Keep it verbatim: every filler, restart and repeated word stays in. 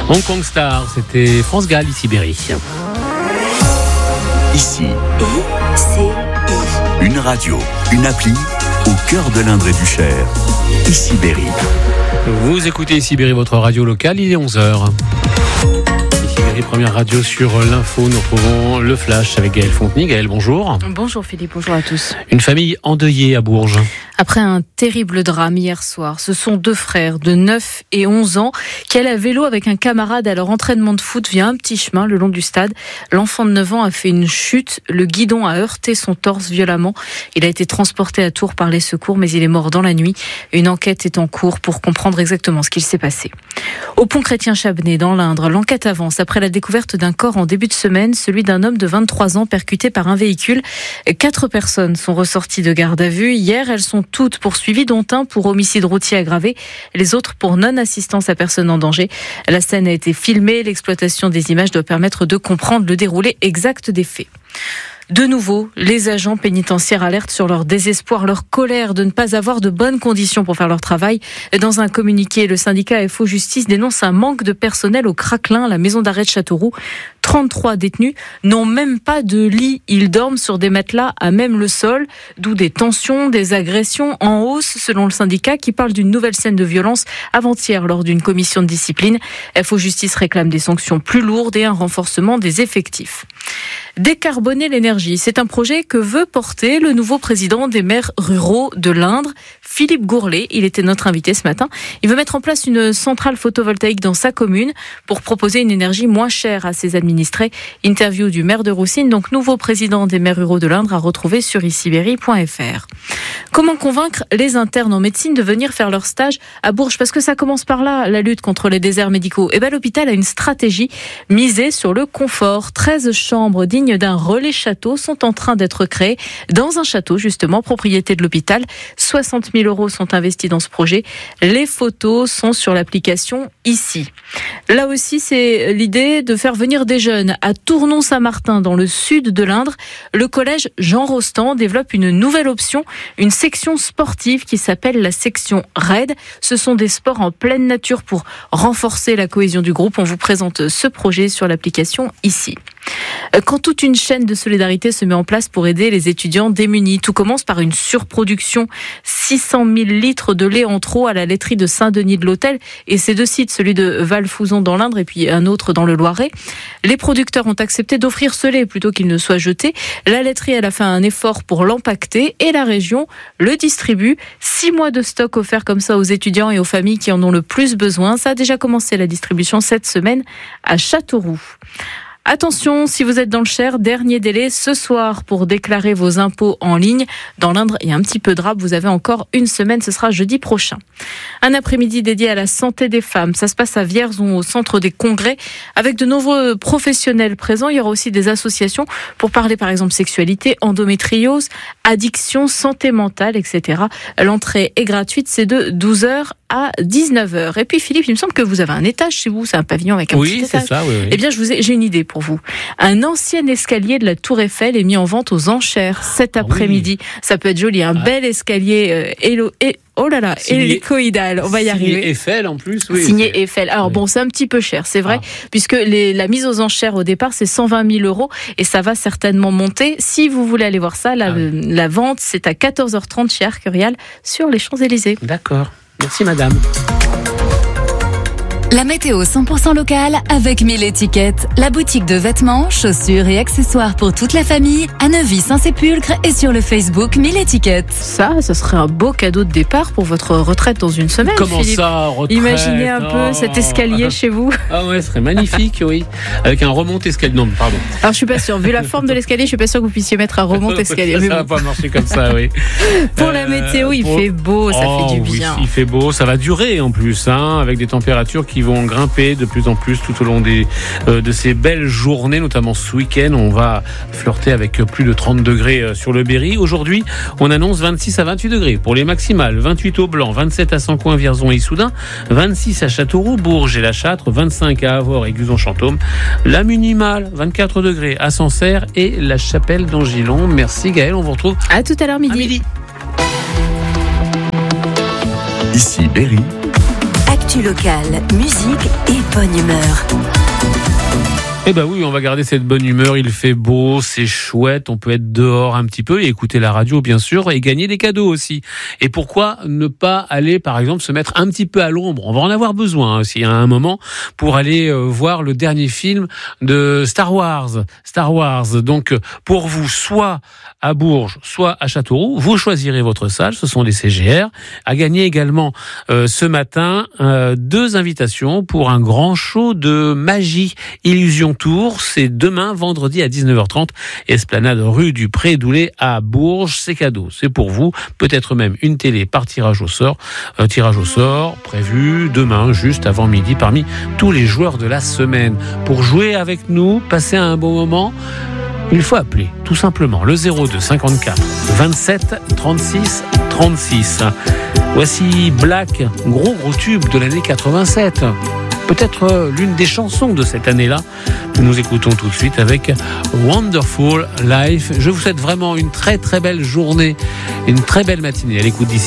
Hong Kong Star, c'était France Gall, ici Berry. Ici, I C I. une radio, une appli au cœur de l'Indre et du Cher. Ici Berry. Vous écoutez ici Berry, votre radio locale, il est onze heures. Ici Berry, première radio sur l'info. Nous retrouvons le Flash avec Gaëlle Fontenay. Gaëlle, bonjour. Bonjour Philippe, bonjour à tous. Une famille endeuillée à Bourges. Après un terrible drame hier soir, ce sont deux frères de neuf et onze ans qui allaient à vélo avec un camarade à leur entraînement de foot via un petit chemin le long du stade. L'enfant de neuf ans a fait une chute, le guidon a heurté son torse violemment. Il a été transporté à Tours par les secours, mais il est mort dans la nuit. Une enquête est en cours pour comprendre exactement ce qu'il s'est passé. Au pont Chrétien-Chabenay, dans l'Indre, l'enquête avance après la découverte d'un corps en début de semaine, celui d'un homme de vingt-trois ans percuté par un véhicule. Quatre personnes sont ressorties de garde à vue. Hier, elles sont toutes poursuivies, dont un pour homicide routier aggravé, les autres pour non-assistance à personne en danger. La scène a été filmée, l'exploitation des images doit permettre de comprendre le déroulé exact des faits. De nouveau, les agents pénitentiaires alertent sur leur désespoir, leur colère de ne pas avoir de bonnes conditions pour faire leur travail. Dans un communiqué, le syndicat F O Justice dénonce un manque de personnel au Craquelin, la maison d'arrêt de Châteauroux. trente-trois détenus n'ont même pas de lit. Ils dorment sur des matelas à même le sol, d'où des tensions, des agressions en hausse, selon le syndicat, qui parle d'une nouvelle scène de violence avant-hier lors d'une commission de discipline. F O Justice réclame des sanctions plus lourdes et un renforcement des effectifs. Décarboner l'énergie, c'est un projet que veut porter le nouveau président des maires ruraux de l'Indre, Philippe Gourlet. Il était notre invité ce matin. Il veut mettre en place une centrale photovoltaïque dans sa commune pour proposer une énergie moins chère à ses administrés. Interview du maire de Roussine, donc nouveau président des maires ruraux de l'Indre, à retrouver sur iciberry point f r. Comment convaincre les internes en médecine de venir faire leur stage à Bourges? Parce que ça commence par là, la lutte contre les déserts médicaux. Et bien, l'hôpital a une stratégie misée sur le confort. treize chambres dignes d'un relais château sont en train d'être créées dans un château, justement, propriété de l'hôpital. soixante mille euros sont investis dans ce projet. Les photos sont sur l'application ici. Là aussi, c'est l'idée de faire venir des jeunes. À Tournon-Saint-Martin, dans le sud de l'Indre, le collège Jean Rostand développe une nouvelle option, une section sportive qui s'appelle la section RAID. Ce sont des sports en pleine nature pour renforcer la cohésion du groupe. On vous présente ce projet sur l'application ici. Quand toute une chaîne de solidarité se met en place pour aider les étudiants démunis, tout commence par une surproduction. six cent mille litres de lait en trop à la laiterie de Saint-Denis-de-l'Hôtel et ces deux sites, celui de Valfouzon dans l'Indre et puis un autre dans le Loiret. Les producteurs ont accepté d'offrir ce lait plutôt qu'il ne soit jeté. La laiterie, elle a fait un effort pour l'empacter et la région le distribue. Six mois de stock offerts comme ça aux étudiants et aux familles qui en ont le plus besoin. Ça a déjà commencé la distribution cette semaine à Châteauroux. Attention, si vous êtes dans le Cher, dernier délai ce soir pour déclarer vos impôts en ligne. Dans l'Indre, il y a un petit peu de rap, vous avez encore une semaine, ce sera jeudi prochain. Un après-midi dédié à la santé des femmes, ça se passe à Vierzon, au centre des congrès, avec de nombreux professionnels présents. Il y aura aussi des associations pour parler par exemple sexualité, endométriose, addiction, santé mentale, et cetera. L'entrée est gratuite, c'est de douze heures à dix-neuf heures. Et puis Philippe, il me semble que vous avez un étage chez vous, c'est un pavillon avec un oui, petit étage. Oui, c'est ça, oui, oui. Eh bien, je vous ai, j'ai une idée pour vous. Un ancien escalier de la Tour Eiffel est mis en vente aux enchères cet ah, après-midi. Oui. Ça peut être joli, un ah. bel escalier euh, hélo, hé, oh là là, hélicoïdal, on va y signé arriver. Signé Eiffel en plus, oui. Signé c'est... Eiffel. Alors oui. Bon, c'est un petit peu cher, c'est vrai, ah. puisque les, la mise aux enchères au départ, c'est cent vingt mille euros et ça va certainement monter. Si vous voulez aller voir ça, la, ah. la vente, c'est à quatorze heures trente chez Arcurial sur les Champs-Élysées. D'accord. Merci madame. La météo cent pour cent locale avec mille étiquettes. La boutique de vêtements, chaussures et accessoires pour toute la famille à Neuvy-Saint-Sépulcre et sur le Facebook mille étiquettes. Ça, ça serait un beau cadeau de départ pour votre retraite dans une semaine. Comment Philippe. ça, retraite? Imaginez un peu oh. cet escalier chez vous. Ah ouais, ce serait magnifique, oui. Avec un remonte-escalier. Non, pardon. Alors je suis pas sûre. Vu la forme de l'escalier, je suis pas sûre que vous puissiez mettre un remonte-escalier. ça Mais ça bon. va pas marcher comme ça, oui. Pour euh, la météo, il pour... fait beau, ça oh, fait du oui, bien. Il fait beau, ça va durer en plus, hein, avec des températures qui vont grimper de plus en plus tout au long des, euh, de ces belles journées, notamment ce week-end. On va flirter avec plus de trente degrés euh, sur le Berry. Aujourd'hui, on annonce vingt-six à vingt-huit degrés pour les maximales. vingt-huit au Blanc, vingt-sept à Sancoin, Vierzon et Issoudun, vingt-six à Châteauroux, Bourges et La Châtre, vingt-cinq à Avord et Guzon-Chantôme. La minimale, vingt-quatre degrés à Sancerre et la Chapelle d'Angilon. Merci Gaëlle, on vous retrouve à tout à l'heure midi. À midi. Ici Berry. Actu locale, musique et bonne humeur. Eh ben oui, on va garder cette bonne humeur, il fait beau, c'est chouette, on peut être dehors un petit peu et écouter la radio bien sûr et gagner des cadeaux aussi. Et pourquoi ne pas aller par exemple se mettre un petit peu à l'ombre ? On va en avoir besoin aussi à un moment pour aller euh, voir le dernier film de Star Wars. Star Wars, donc pour vous, soit à Bourges, soit à Châteauroux, vous choisirez votre salle, ce sont des C G R. À gagner également euh, ce matin euh, deux invitations pour un grand show de magie, illusion tour, c'est demain vendredi à dix-neuf heures trente, esplanade rue du Pré-Doulet à Bourges. C'est cadeau, c'est pour vous, peut-être même une télé par tirage au sort, euh, tirage au sort prévu demain juste avant midi parmi tous les joueurs de la semaine. Pour jouer avec nous, passer un bon moment, il faut appeler tout simplement le zéro deux cinquante-quatre vingt-sept trente-six trente-six. Voici Black, gros gros tube de l'année quatre-vingt-sept. Peut-être l'une des chansons de cette année-là. Nous écoutons tout de suite avec Wonderful Life. Je vous souhaite vraiment une très très belle journée, une très belle matinée à l'écoute d'ici.